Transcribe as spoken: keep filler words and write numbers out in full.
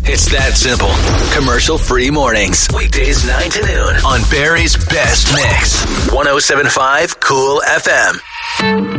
It's that simple. Commercial-free mornings. Weekdays nine to noon on Barry's Best Mix. one oh seven point five Cool F M.